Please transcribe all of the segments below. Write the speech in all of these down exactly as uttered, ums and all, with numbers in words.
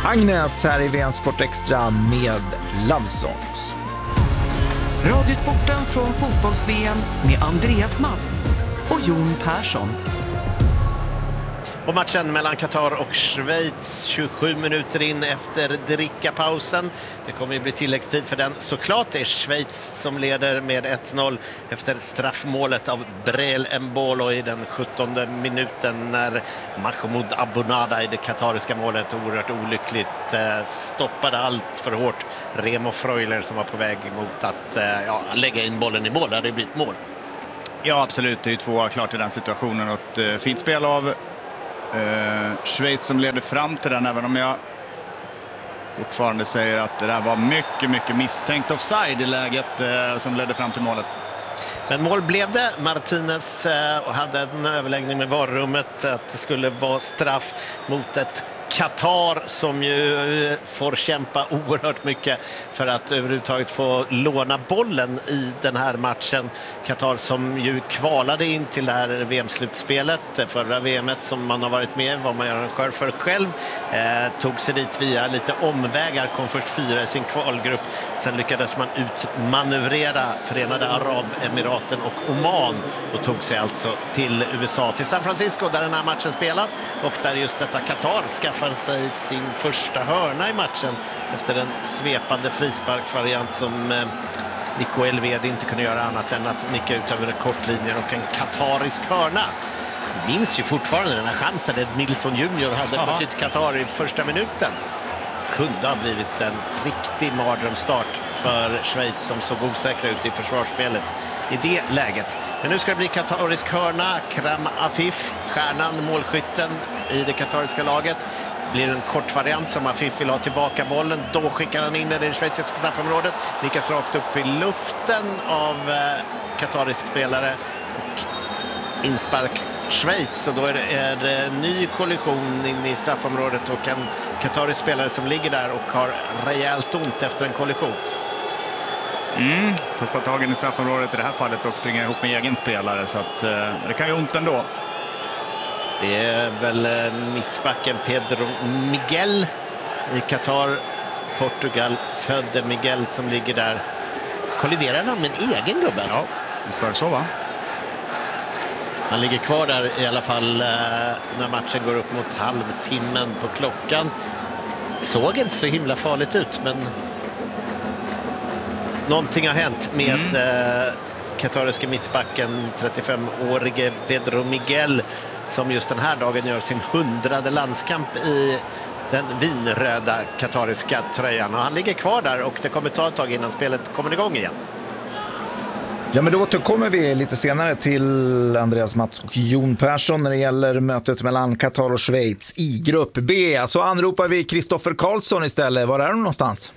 Agnes här i V M Sport Extra med Love Songs. Radiosporten från fotbolls-V M med Andreas Mats och Jon Persson. Och matchen mellan Qatar och Schweiz tjugosju minuter in efter drickapausen. Det kommer ju bli tilläggstid för den. Såklart det är Schweiz som leder med ett noll efter straffmålet av Breel Embolo i den sjuttonde minuten när Mahmoud Abunada i det katariska målet oerhört olyckligt eh, stoppade allt för hårt Remo Freuler som var på väg mot att eh, ja, lägga in bollen i mål. Det hade blivit mål. Ja, absolut. Det är ju två klart i den situationen. Och ett eh, fint spel av Uh, Schweiz som leder fram till den, även om jag fortfarande säger att det där var mycket, mycket misstänkt offside i läget uh, som ledde fram till målet. Men mål blev det. Martinez uh, hade en överläggning med varummet att det skulle vara straff mot ett Qatar som ju får kämpa oerhört mycket för att överhuvudtaget få låna bollen i den här matchen. Qatar som ju kvalade in till det här V M-slutspelet. Förra V M-et som man har varit med var man gör en skör för själv. Eh, tog sig dit via lite omvägar, kom först fyra i sin kvalgrupp. Sen lyckades man utmanövrera Förenade Arabemiraten och Oman och tog sig alltså till U S A, till San Francisco där den här matchen spelas och där just detta Qatar skaffar sig sin första hörna i matchen efter en svepande frisparksvariant som eh, Nico Elvedi inte kunde göra annat än att nicka ut över kortlinjen och en katarisk hörna. Jag minns ju fortfarande den här chansen Ed Milson junior hade för sitt Qatar i första minuten. Kunde ha blivit en riktig mardrömsstart för Schweiz som såg osäkra ut i försvarsspelet i det läget. Men nu ska det bli katarisk hörna. Kram Afif, stjärnan, målskytten i det katariska laget. Blir en kort variant som Afif vill ha tillbaka bollen. Då skickar han in den i det schweiziska straffområdet. Nickas rakt upp i luften av eh, katarisk spelare. Och inspark Schweiz, och då är det, är det en ny kollision in i straffområdet och en katarisk spelare som ligger där och har rejält ont efter en kollision. Mm, tuffa tagen i straffområdet i det här fallet och springa ihop med egen spelare, så att eh, det kan ju ont ändå. Det är väl eh, mittbacken Pedro Miguel i Qatar, Portugal födde Miguel som ligger där. Kolliderar han med en egen gubbe alltså? Ja, visst var det så, va? Han ligger kvar där i alla fall eh, när matchen går upp mot halvtimmen på klockan. Såg inte så himla farligt ut, men någonting har hänt med mm. eh, katariska mittbacken, trettiofemårige Pedro Miguel, som just den här dagen gör sin hundrade landskamp i den vinröda katariska tröjan. Och han ligger kvar där och det kommer ta ett tag innan spelet kommer igång igen. Ja, men då återkommer vi lite senare till Andreas Mats och Jon Persson när det gäller mötet mellan Qatar och Schweiz i grupp B. Så anropar vi Kristoffer Karlsson istället. Var är de någonstans?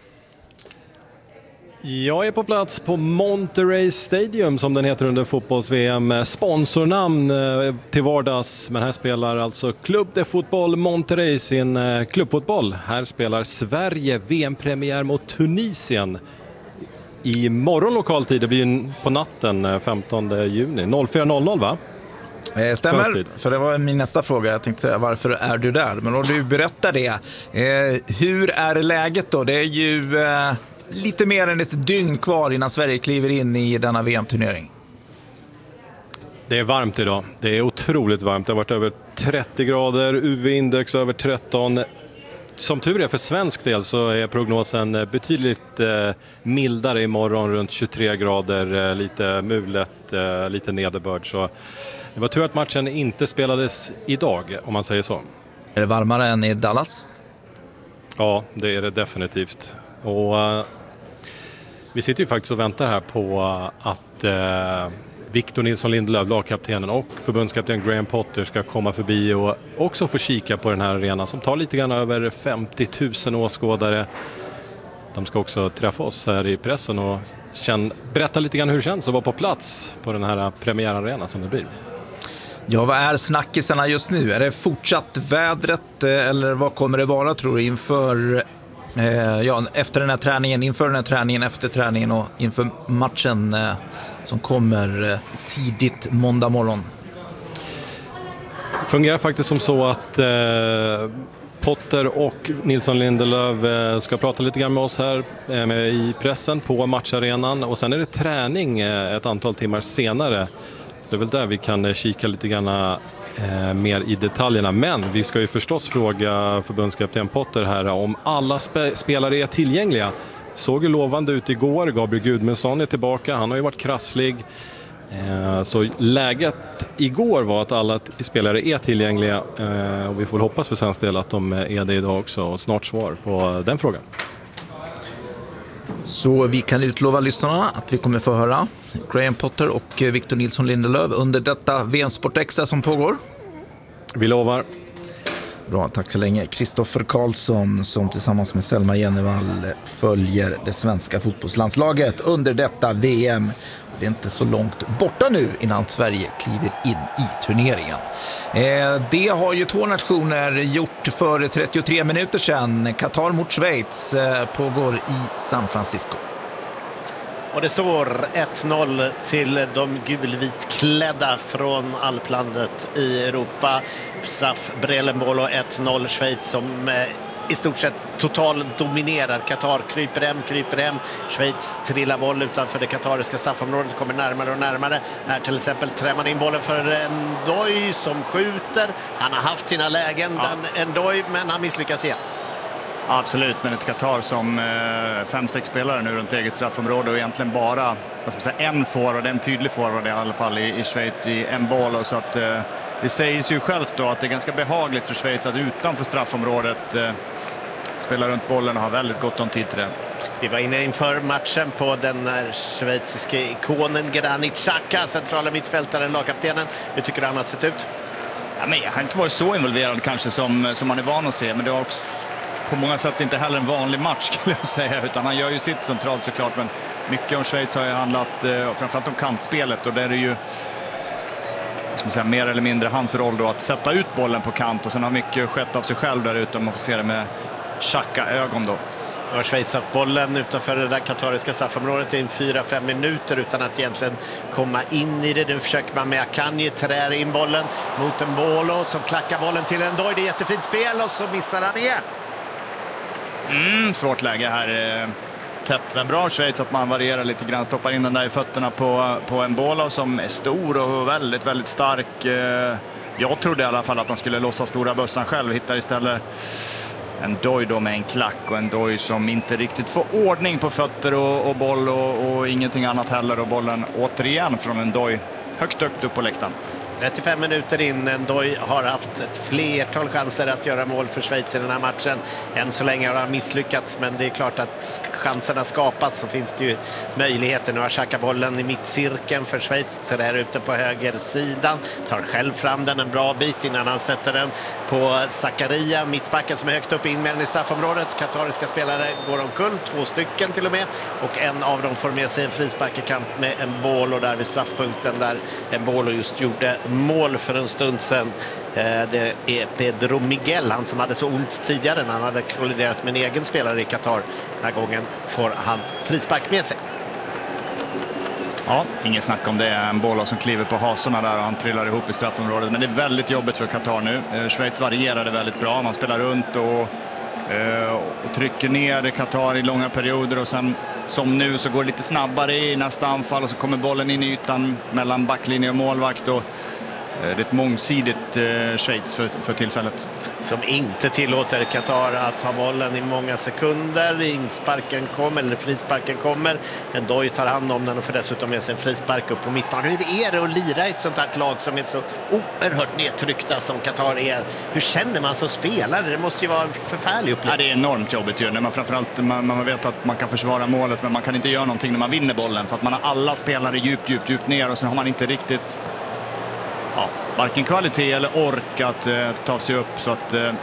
Jag är på plats på Monterey Stadium som den heter under fotbolls-V M. Sponsornamn till vardags, men här spelar alltså Club de Fotboll Monterey sin klubbfotboll. Här spelar Sverige V M-premiär mot Tunisien i morgon lokal tid. Det blir på natten femtonde juni fyra noll noll, va? Eh, stämmer, för det var min nästa fråga. Jag tänkte säga, varför är du där? Men om du berättar det. Eh, hur är läget då? Det är ju eh, lite mer än ett dygn kvar innan Sverige kliver in i denna V M-turnering. Det är varmt idag. Det är otroligt varmt. Det har varit över trettio grader, U V-index över tretton. Som tur är för svensk del så är prognosen betydligt eh, mildare imorgon, runt tjugotre grader, eh, lite mulet, eh, lite nederbörd. Så det var tur att matchen inte spelades idag, om man säger så. Är det varmare än i Dallas? Ja, det är det definitivt. Och eh, vi sitter ju faktiskt och väntar här på att eh, Victor Nilsson Lindelöf, lagkaptenen, och förbundskapten Graham Potter ska komma förbi och också få kika på den här arenan som tar lite grann över femtio tusen åskådare. De ska också träffa oss här i pressen och känn, berätta lite grann hur det känns att vara på plats på den här premiärarenan som det blir. Ja, vad är snackisarna just nu? Är det fortsatt vädret eller vad kommer det vara, tror du, inför eh, ja, efter den här träningen, inför den här träningen, efter träningen och inför matchen eh, som kommer eh, tidigt måndag morgon? Fungerar faktiskt som så att eh, Potter och Nilsson Lindelöf ska prata lite grann med oss här med i pressen på matcharenan. Och sen är det träning ett antal timmar senare. Så det är väl där vi kan kika lite grann eh, mer i detaljerna. Men vi ska ju förstås fråga förbundskapten Potter här om alla spe- spelare är tillgängliga. Såg ju lovande ut igår. Gabriel Gudmundsson är tillbaka. Han har ju varit krasslig. Eh, så läget igår var att alla t- spelare är tillgängliga. Eh, och vi får hoppas för svensk del att de är det idag också. Och snart svar på den frågan. Så vi kan utlova lyssnarna att vi kommer få höra Graham Potter och Victor Nilsson Lindelöf under detta V M Sport Extra som pågår. Vi lovar. Bra, tack så länge. Kristoffer Karlsson som tillsammans med Selma Jenevall följer det svenska fotbollslandslaget under detta V M. Det är inte så långt borta nu innan Sverige kliver in i turneringen. Eh, det har ju två nationer gjort för trettiotre minuter sedan. Qatar mot Schweiz eh, pågår i San Francisco. Och det står ett noll till de gulvitklädda från alplandet i Europa. Straff Brelenbolo ett noll Schweiz som eh, i stort sett total dominerar. Qatar kryper hem, kryper hem. Schweiz trillar boll utanför det katariska straffområdet, kommer närmare och närmare. Här till exempel trär man in bollen för Ndoye som skjuter. Han har haft sina lägen, ja. den Ndoye, men han misslyckas igen. Absolut, men ett Qatar som eh, fem sex spelare nu runt eget straffområde och egentligen bara vad ska man säga, en forward, en tydlig forward i alla fall i, i Schweiz i Mbolo. Så att eh, det sägs ju självt då att det är ganska behagligt för Schweiz att utanför straffområdet eh, spela runt bollen och ha väldigt gott om tid till det. Vi var inne inför matchen på den schweiziska ikonen Granit Xhaka, centrala mittfältaren, lagkaptenen. Hur tycker du han har sett ut? Ja, men jag har inte varit så involverad kanske som, som man är van att se, men det har också på många sätt inte heller en vanlig match skulle jag säga, utan han gör ju sitt centralt såklart, men mycket om Schweiz har ju handlat eh, framförallt om kantspelet, och där är det ju som säga, mer eller mindre hans roll då att sätta ut bollen på kant, och sen har mycket skett av sig själv där ute, om man får se det med Xhaka-ögon då. Nu har Schweiz haft bollen utanför det där katariska straffområdet i fyra fem minuter utan att egentligen komma in i det. Nu försöker man med Akanji, trär in bollen mot en Mbolo som klackar bollen till en Ndoye. Det är jättefint spel och så missar han igen. Mm, svårt läge här. Tätt men bra Schweiz att man varierar lite grann. Stoppar in den där i fötterna på, på en Mbolo som är stor och väldigt, väldigt stark. Jag trodde i alla fall att han skulle lossa stora bössan själv. Hittar istället en Ndoye då med en klack, och en Ndoye som inte riktigt får ordning på fötter och, och boll och, och ingenting annat heller. Och bollen återigen från en Ndoye högt högt upp på läktaren. trettiofem minuter in. Ndoye har haft ett flertal chanser att göra mål för Schweiz i den här matchen. Än så länge har han misslyckats, men det är klart att chanserna skapas så finns det ju möjligheter. Nu har Xhaka bollen i mittcirkeln för Schweiz, så där ute på högersidan. Tar själv fram den en bra bit innan han sätter den på Zakaria, mittbacken som är högt upp in med den i straffområdet. Katariska spelare går omkull, två stycken till och med, och en av dem får med sig en frispark i kamp med en boll, och där vid straffpunkten där en boll just gjorde mål för en stund sedan. Det är Pedro Miguel, han som hade så ont tidigare när han hade kolliderat med en egen spelare i Qatar. Den här gången får han frispark med sig. Ja, ingen snack om det. En boll som kliver på hasorna där och han trillar ihop i straffområdet. Men det är väldigt jobbigt för Qatar nu. Schweiz varierar det väldigt bra. Man spelar runt och, och trycker ner Qatar i långa perioder, och sen som nu så går det lite snabbare i nästa anfall, och så kommer bollen in i ytan mellan backlinje och målvakt, och det är ett mångsidigt eh, Schweiz för, för tillfället. Som inte tillåter Qatar att ha bollen i många sekunder. Insparken kommer, eller frisparken kommer. Ndoye tar hand om den och får dessutom med sig en frispark upp på mittbanan. Hur är det att lira i ett sånt här lag som är så oerhört nedtryckta som Qatar är? Hur känner man som spelare? Det måste ju vara en förfärlig upplevelse. Ja, det är enormt jobbigt ju. När man framförallt man, man vet att man kan försvara målet, men man kan inte göra någonting när man vinner bollen, för att man har alla spelare djupt, djupt, djupt ner, och sen har man inte riktigt Ja, varken kvalitet eller ork att eh, ta sig upp, så att eh,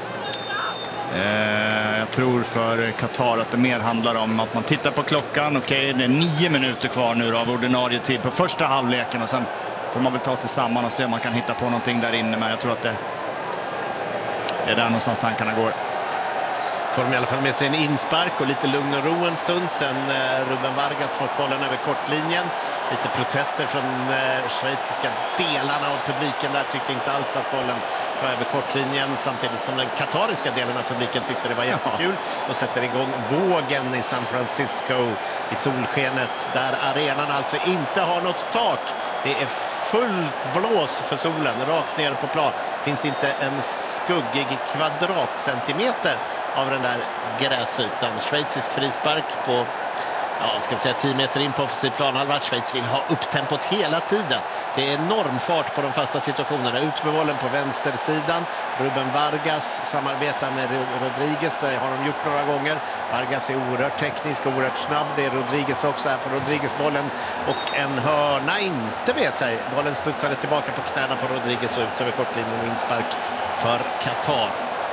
jag tror för Qatar att det mer handlar om att man tittar på klockan. Okej, okay, det är nio minuter kvar nu av ordinarie tid på första halvleken, och sen får man väl ta sig samman och se om man kan hitta på någonting där inne, men jag tror att det är där någonstans tankarna går. Får de i alla fall med sig en inspark och lite lugn och ro en stund. Sen eh, Ruben Vargas fått bollen över kortlinjen. Lite protester från eh, schweiziska delarna av publiken där. Tyckte inte alls att bollen var över kortlinjen. Samtidigt som den katariska delen av publiken tyckte det var jättekul. Och sätter igång vågen i San Francisco i solskenet. Där arenan alltså inte har något tak. Det är full blås för solen rakt ner på plan. Finns inte en skuggig kvadratcentimeter av den där gräsytan. Schweizisk frispark på, ja, ska vi säga tio meter in på offensiv planhalva. Schweiz vill ha upp tempot hela tiden. Det är enorm fart på de fasta situationerna. Ut med bollen på vänstersidan. Ruben Vargas samarbetar med Rodriguez. Det har de gjort några gånger. Vargas är oerhört teknisk och oerhört snabb. Det är Rodriguez också. Här på Rodriguez bollen och en hörna inte med sig. Bollen studsade tillbaka på knäna på Rodriguez och ut över kortlinjen och inspark för Qatar.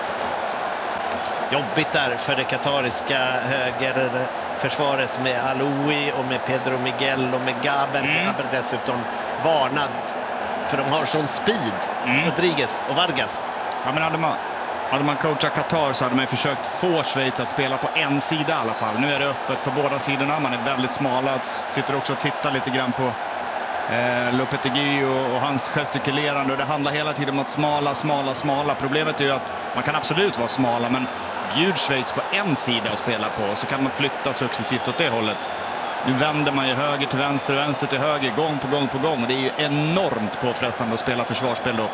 Jobbigt där för det katariska högerförsvaret med Aloui och med Pedro Miguel och med Gaber. Mm. Gaber dessutom varnad för de har sån speed. Mm. Rodriguez och Vargas. Ja, men hade man, hade man coachat Qatar så hade man försökt få Schweiz att spela på en sida i alla fall. Nu är det öppet på båda sidorna. Man är väldigt smala. Sitter också och tittar lite grann på Eh, Lopetegui och, och hans gestikulerande, och det handlar hela tiden om att smala, smala, smala. Problemet är ju att man kan absolut vara smala, men bjud Schweiz på en sida att spela på så kan man flytta successivt åt det hållet. Nu vänder man ju höger till vänster, vänster till höger, gång på gång på gång. Det är ju enormt påfrestande att spela försvarsspel då.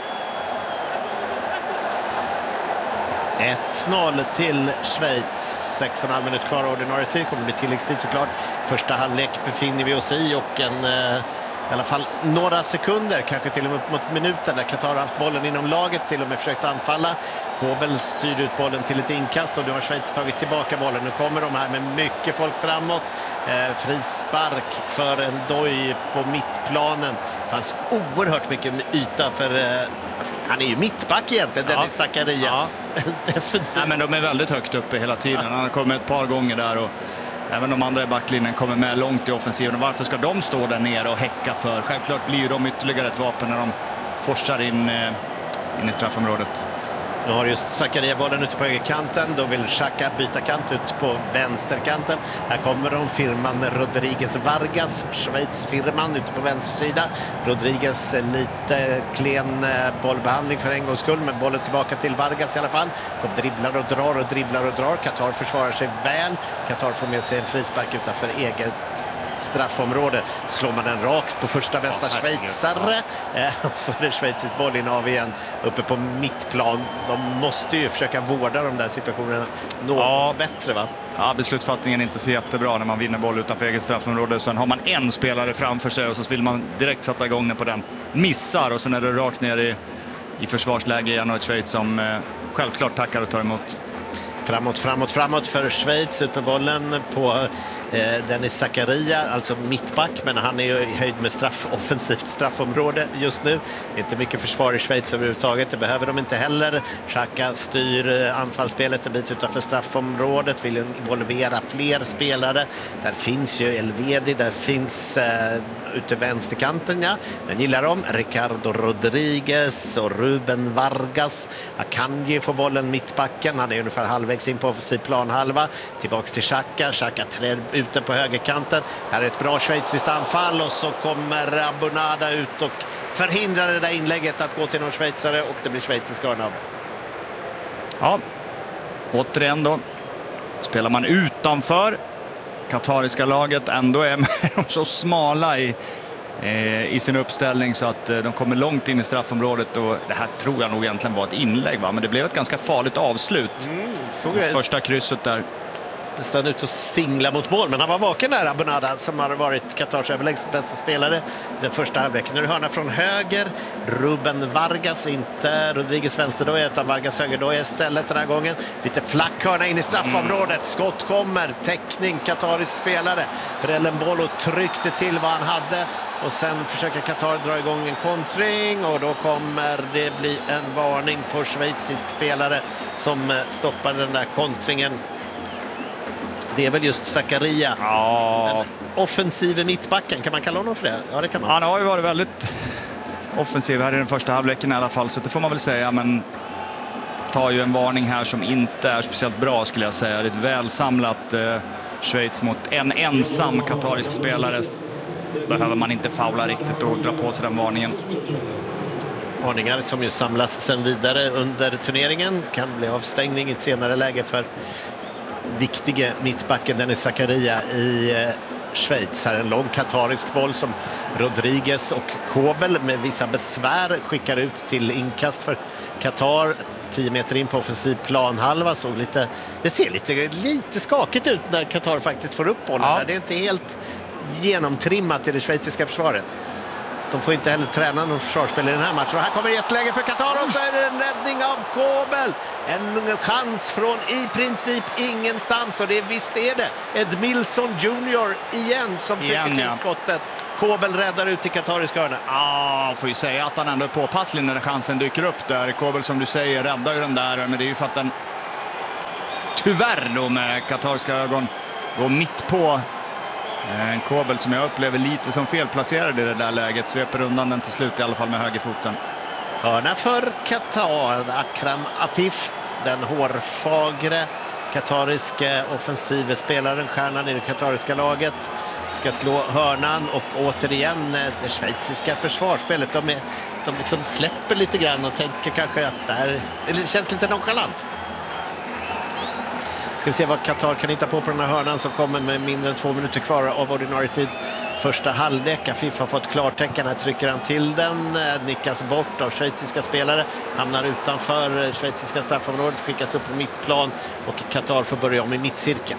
ett noll till Schweiz. sex och en halv minut kvar ordinarie tid. Kommer bli tilläggstid såklart. Första halvlek befinner vi oss i och en... Eh, i alla fall några sekunder, kanske till och med upp mot minuten, där Qatar har haft bollen inom laget, till och med försökt anfalla. Kobel styrde ut bollen till ett inkast och nu har Schweiz tagit tillbaka bollen. Nu kommer de här med mycket folk framåt. Eh, frispark för en Doj på mittplanen. Det fanns oerhört mycket yta för... Eh, han är ju mittback egentligen, ja. Dennis Zakaria. Ja. Defensiv. Nej, men de är väldigt högt uppe hela tiden. Han har kommit ett par gånger där och även de andra i backlinjen kommer med långt i offensiven. Varför ska de stå där nere och häcka för? Självklart blir ju de ytterligare ett vapen när de forsar in, in i straffområdet. Nu har just Zakaria bollen ute på högerkanten. Då vill Xhaka byta kant ut på vänsterkanten. Här kommer de, firman Rodriguez Vargas. Schweiz-firman ute på vänstersida. Rodriguez lite klen bollbehandling för en gångs skull. Men bollen tillbaka till Vargas i alla fall. Som dribblar och drar och dribblar och drar. Qatar försvarar sig väl. Qatar får med sig en frispark utanför eget straffområde. Slår man den rakt på första bästa ja, schweizare. Eh, och så är det schweizisk bollinnehav igen uppe på mittplan. De måste ju försöka vårda de där situationerna något ja. bättre, va? Ja, beslutsfattningen är inte så jättebra när man vinner boll utanför eget straffområde. Sen har man en spelare framför sig och så vill man direkt sätta igång den på den. Missar och sen är det rakt ner i, i försvarsläge igen och ett Schweiz som eh, självklart tackar och tar emot. Framåt, framåt, framåt för Schweiz. Ut med bollen på eh, Dennis Zakaria, alltså mittback. Men han är ju i höjd med straff, offensivt straffområde just nu. Det är inte mycket försvar i Schweiz överhuvudtaget. Det behöver de inte heller. Xhaka styr anfallsspelet en bit utanför straffområdet. Vill involvera fler spelare. Där finns ju Elvedi, där finns eh, ute vänsterkanten, ja. Den gillar de. Ricardo Rodriguez och Ruben Vargas. Akanji får bollen mittbacken. Han är ungefär halvvägs in på offensiv planhalva. Tillbaks till Xhaka. Xhaka trär ute på högerkanten. Här är ett bra schweiziskt anfall och så kommer Abunada ut och förhindrar det där inlägget att gå till någon schweizare och det blir schweizisk hörna. Ja, återigen då spelar man utanför katariska laget. Ändå är de så smala i i sin uppställning så att de kommer långt in i straffområdet och det här tror jag nog egentligen var ett inlägg, va? Men det blev ett ganska farligt avslut. Mm, såg jag. Första krysset där. Nästan ut och singla mot mål, men han var vaken där, Abunada, som har varit Qatars överlägset bästa spelare i den första halvleken. Nu är hörna från höger. Ruben Vargas, inte Rodriguez vänsterdoja utan Vargas högerdoja istället den här gången. Lite flack hörna in i straffområdet. Skott kommer, täckning, katarisk spelare. Brellenbolo tryckte till vad han hade och sen försöker Qatar dra igång en kontring och då kommer det bli en varning på schweizisk spelare som stoppar den där kontringen. Det är väl just Zakaria. Ja. Den offensiva mittbacken, kan man kalla honom för det? Ja, det kan man. Han har ju varit väldigt offensiv här i den första halvleken i alla fall, så det får man väl säga, men tar ju en varning här som inte är speciellt bra, skulle jag säga. Det är ett välsamlat eh, Schweiz mot en ensam katarisk spelare. Behöver man inte faula riktigt och dra på sig den varningen. Varningar som ju samlas sen vidare under turneringen. Kan bli avstängning i ett senare läge för viktige mittbacken Dennis Zakaria i eh, Schweiz. Här en lång katarisk boll som Rodriguez och Kobel med vissa besvär skickar ut till inkast för Qatar. tio meter in på offensiv planhalva. Så lite, det ser lite, lite skakigt ut när Qatar faktiskt får upp bollen. Ja. Det är inte helt genomtrimmat i det schweiziska försvaret. De får inte heller träna någon försvarsspel i den här matchen. Och här kommer ett läge för Qatar och så är det en räddning av Kobel. En chans från i princip ingenstans. Och det visst är det Edmilson junior igen som trycker till ja. skottet. Kobel räddar ut i katariska hörna. Ja, får ju säga att han ändå är påpasslig när chansen dyker upp där. Kobel, som du säger, räddar ju den där. Men det är ju för att den tyvärr då med katariska ögon går mitt på. En Kobel som jag upplever lite som felplacerad i det där läget. Sveper undan den till slut i alla fall med högerfoten. Hörna för Qatar. Akram Afif, den hårfagre katariska offensiva spelaren, stjärnan i det katariska laget, ska slå hörnan. Och återigen det schweiziska försvarsspelet. De, är, de liksom släpper lite grann och tänker kanske att det här det känns lite nonchalant. Ska vi se vad Qatar kan hitta på på den här hörnan som kommer med mindre än två minuter kvar av ordinarie tid. Första halvlek. Afif har fått klartecken. Här trycker han till den. Nickas bort av schweiziska spelare. Hamnar utanför schweiziska straffområdet. Skickas upp på mittplan. Och Qatar får börja om i mittcirkeln.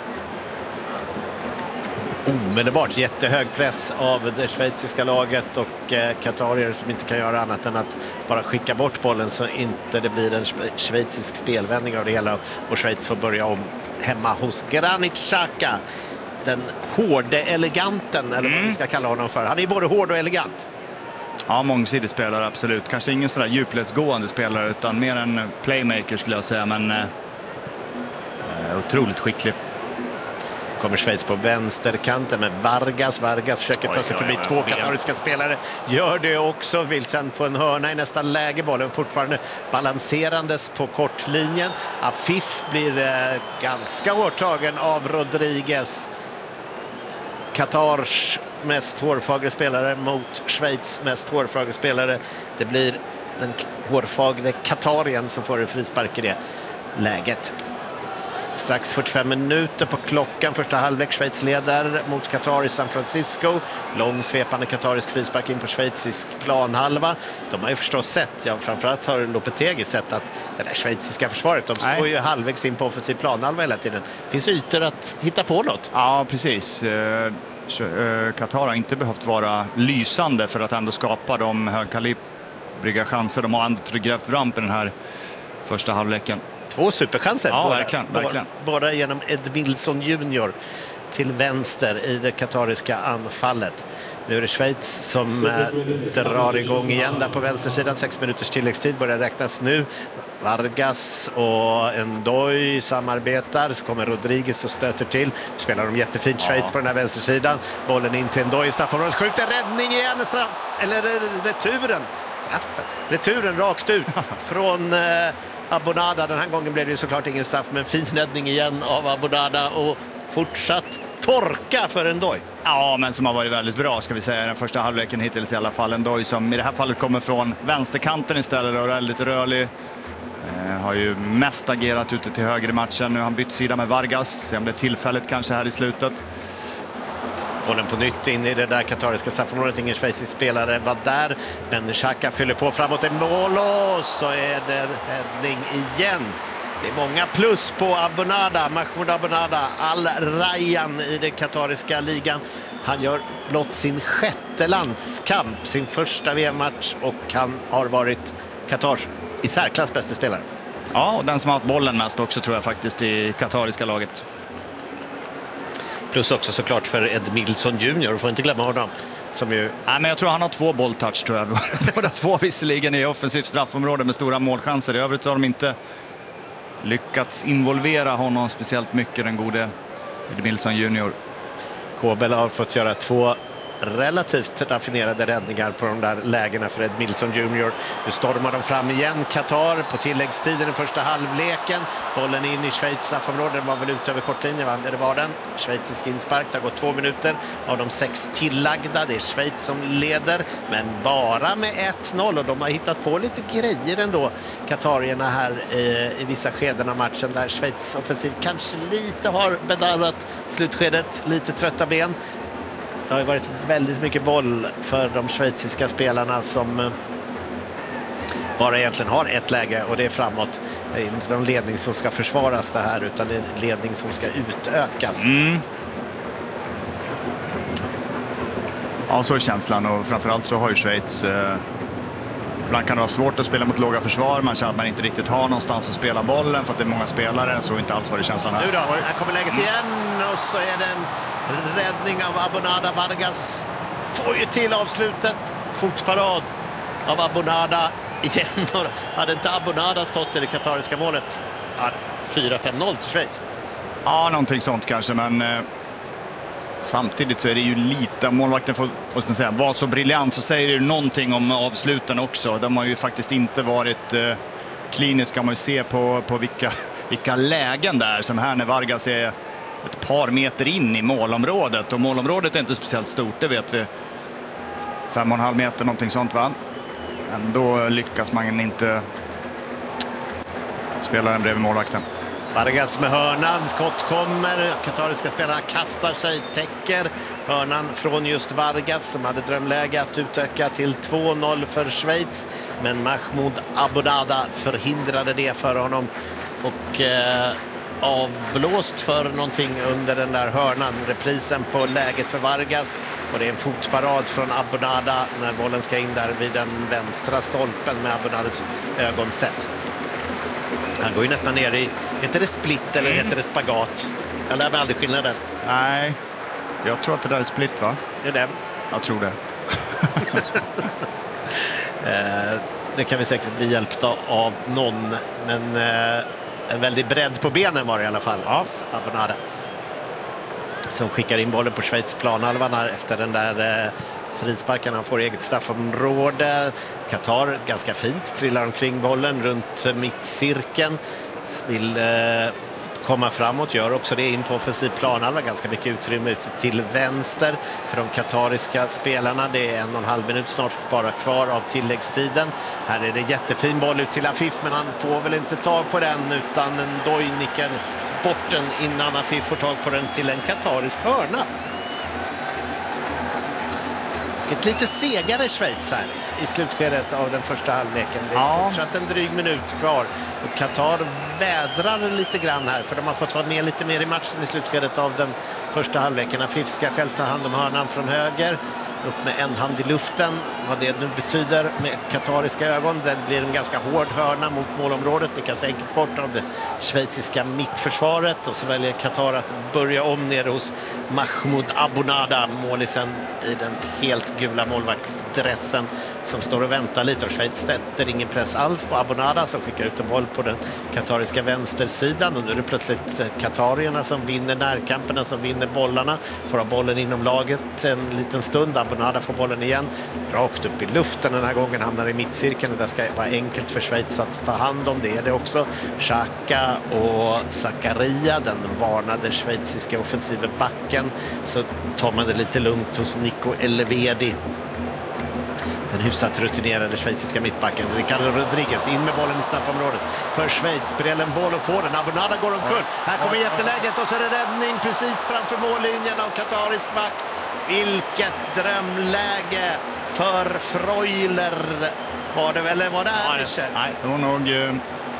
Omedelbart jättehög press av det schweiziska laget och eh, katarier som inte kan göra annat än att bara skicka bort bollen så inte det blir en schweizisk spelvändning av det hela, och Schweiz får börja om hemma hos Granit Xhaka, den hårde eleganten, eller vad mm. vi ska kalla honom för. Han är både hård och elegant. Ja, mångsidig spelare, absolut. Kanske ingen sådär djupledsgående spelare utan mer en playmaker skulle jag säga, men eh, otroligt skicklig. Kommer Schweiz på vänsterkanten med Vargas. Vargas försöker ta sig oj, förbi oj, två katariska spelare. Gör det också. Vill sen få en hörna i nästa läge. Bollen fortfarande balanserandes på kortlinjen. Afif blir eh, ganska hårt tagen av Rodriguez. Qatars mest hårfagre spelare mot Schweiz mest hårfagre spelare. Det blir den hårfagre katarien som får en frispark i det läget. Strax fyrtiofem minuter på klockan. Första halvlek. Schweiz leder mot Qatar i San Francisco. Lång svepande katarisk frispark in på schweizisk planhalva. De har ju förstås sett, ja, framförallt har Lopetegui sett att det där schweiziska försvaret, de står ju halvvägs in på offensiv planhalva hela tiden. Finns ytor att hitta på något. Ja, precis. Qatar har inte behövt vara lysande för att ändå skapa de högkalibriga chanser. De har ändå grävt fram på den här första halvleken. Två superchanser. Ja, båda, verkligen, verkligen. Båda genom Edmilson junior till vänster i det katariska anfallet. Nu är det Schweiz som äh, drar igång igen där på vänstersidan. Sex minuters tilläggstid börjar räknas nu. Vargas och Ndoye samarbetar. Så kommer Rodriguez och stöter till. Spelar de jättefint Schweiz ja. på den här vänstersidan. Bollen in till Ndoye. Straffområdet skjuter, räddning igen. Straff, eller returen. Straffen. Returen rakt ut från... Äh, Abonada. Den här gången blev det ju såklart ingen straff, men fin räddning igen av Abonada och fortsatt torka för Ndoye. Ja, men som har varit väldigt bra ska vi säga den första halvleken hittills i alla fall. Ndoye som i det här fallet kommer från vänsterkanten istället och är lite rörlig. Eh, har ju mest agerat ute till höger i matchen. Nu har han bytt sida med Vargas. Se om det är tillfället kanske här i slutet. Bollen på nytt in i det där katariska straffområdet. Ingen schweizisk spelare var där. Men Xhaka fyller på framåt en mål och så är det räddning igen. Det är många plus på Abonada. Mahmoud Abonada, Al-Rayyan i den katariska ligan. Han gör blott sin sjätte landskamp, sin första V M-match, och han har varit Qatars i särklass bästa spelare. Ja, och den som har haft bollen mest också tror jag faktiskt i katariska laget. Plus också såklart för Edmilson junior, får inte glömma honom. Som ju... Nej, men jag tror han har två bolltouch tror jag. Båda två visserligen i offensivt straffområde med stora målchanser. I övrigt så har de inte lyckats involvera honom speciellt mycket, den gode Edmilson junior. Kobel har fått göra två relativt raffinerade räddningar på de där lägena för Ed Milson junior Nu stormar de fram igen, Qatar på tilläggstiden i första halvleken. Bollen in i Schweiz straffområde, den var väl ut över kortlinjen, va? Det var den. Schweizisk inspark, det har gått två minuter av de sex tillagda. Det är Schweiz som leder, men bara med ett noll, och de har hittat på lite grejer ändå, qatarierna här i, i vissa skeden av matchen där Schweiz offensiv kanske lite har bedarrat slutskedet, lite trötta ben. Det har ju varit väldigt mycket boll för de schweiziska spelarna som bara egentligen har ett läge, och det är framåt. Det är inte någon ledning som ska försvaras det här, utan det är en ledning som ska utökas. Mm. Ja, så är känslan, och framförallt så har ju Schweiz eh, ibland kan det vara svårt att spela mot låga försvar. Man känner att man inte riktigt har någonstans att spela bollen för att det är många spelare, så inte alls var det känslan här. Nu då, här kommer läget igen, och så är det en räddning av Abonada. Vargas får ju till avslutet, fotparad av Abonada igen. Hade inte Abonada stått i det katariska målet, fyra fem noll till Schweiz. Ja, någonting sånt kanske, men eh, samtidigt så är det ju lite, målvakten får, får man säga, var så briljant, så säger det någonting om avsluten också. De har ju faktiskt inte varit eh, kliniska, man ju se på, på vilka, vilka lägen där, som här när Vargas är ett par meter in i målområdet, och målområdet är inte speciellt stort, det vet vi. Fem och en halv meter, någonting sånt, va? Ändå lyckas man inte spela den bredvid målvakten. Vargas med hörnan, skott kommer, katariska spelarna kastar sig, täcker hörnan från just Vargas som hade drömläge att utöka till två noll för Schweiz, men Mahmoud Abonada förhindrade det för honom och eh, avblåst för någonting under den där hörnan. Reprisen på läget för Vargas, och det är en fotparad från Abonada när bollen ska in där vid den vänstra stolpen med Abonadas ögonsätt. Han går ju nästan ner i, heter det split eller heter det spagat? Jag lär mig aldrig skillnaden. Nej, jag tror att det där är split, va? Det är det. Jag tror det. eh, det kan vi säkert bli hjälpta av någon, men eh, en väldigt bredd på benen var det i alla fall. Ja. Abonada som skickar in bollen på Schweiz planhalvan här efter den där eh, frisparken. Han får eget straffområde. Qatar ganska fint trillar omkring bollen runt mittcirkeln. Vill eh, komma framåt, gör också det in på offensiv planhalva. Ganska mycket utrymme ute till vänster för de katariska spelarna. Det är en och en halv minut snart bara kvar av tilläggstiden. Här är det jättefin boll ut till Afif, men han får väl inte tag på den, utan en Doj nickar bort den innan Afif får tag på den till en katarisk hörna. Ett lite segare Schweiz här i slutskedet av den första halvleken. Det är ja. fortsatt en dryg minut kvar. Och Qatar vädrar lite grann här, för de har fått vara med lite mer i matchen i slutskedet av den första halvleken. Afif ska själv ta hand om hörnan från höger. Upp med en hand i luften. Vad det nu betyder med katariska ögon. Det blir en ganska hård hörna mot målområdet. Det kan enkelt bort av det schweiziska mittförsvaret. Och så väljer Qatar att börja om ner hos Mahmoud Abonada, målisen i den helt gula målvaktsdressen, som står och väntar lite. Och Schweiz sätter ingen press alls på Abonada, som skickar ut en boll på den katariska vänstersidan. Och nu är det plötsligt katarierna som vinner närkamperna, som vinner bollarna. Får ha bollen inom laget en liten stund. Abonada får bollen igen, rakt upp i luften den här gången, hamnar i mittcirkeln. Det ska vara enkelt för Schweiz att ta hand om, det är det också. Xhaka och Zakaria, den varnade schweiziska offensiva backen, så tar man det lite lugnt hos Nico Elvedi, den hyfsat rutinerade schweiziska mittbacken. Ricardo Rodriguez in med bollen i straffområdet för Schweiz, spelar en boll och får den. Abonada går omkull. Här kommer jätteläget, och så är det räddning precis framför mållinjen av katarisk back. Vilket drömläge för Freuler. Var det väl, eller var det Avischer? Nej, det var nog eh,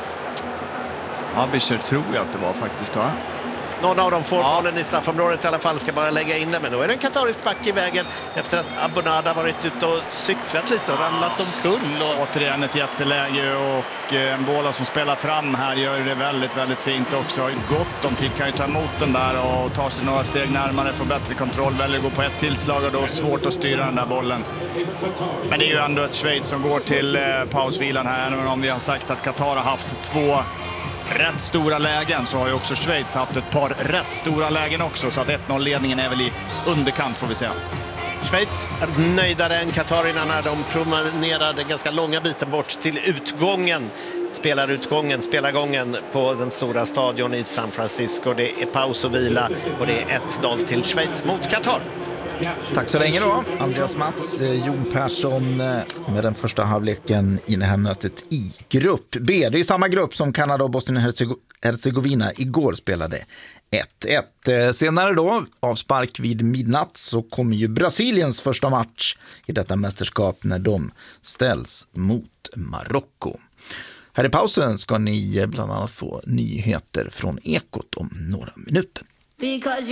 Avischer, tror jag att det var faktiskt, va? Någon av dem får ja. bollen i straffområdet i alla fall, ska bara lägga in den, men då är det en katarisk back i vägen efter att Abonada varit ute och cyklat lite och ramlat omkull. Och... återigen ett jätteläge, och en bola som spelar fram här gör det väldigt, väldigt fint också. Gott om tid, kan ju ta emot den där och ta sig några steg närmare, få bättre kontroll, väljer att gå på ett tillslag, och då är det svårt att styra den där bollen. Men det är ju ändå ett Schweiz som går till eh, pausvilan här, även om vi har sagt att Qatar har haft två rätt stora lägen, så har ju också Schweiz haft ett par rätt stora lägen också, så att ett noll-ledningen är väl i underkant, får vi säga. Schweiz är nöjdare än katarerna när de promenerade ganska långa biten bort till utgången. Spelar utgången, spelar gången på den stora stadion i San Francisco. Det är paus och vila och det är ett noll till Schweiz mot Katar. Tack så länge då, Andreas Mats, Jon Persson med den första halvleken i det här mötet i grupp B. Det är samma grupp som Kanada och Bosnien-Hercegovina igår spelade ett ett. Senare då, avspark vid midnatt, så kommer ju Brasiliens första match i detta mästerskap när de ställs mot Marocko. Här i pausen ska ni bland annat få nyheter från Ekot om några minuter.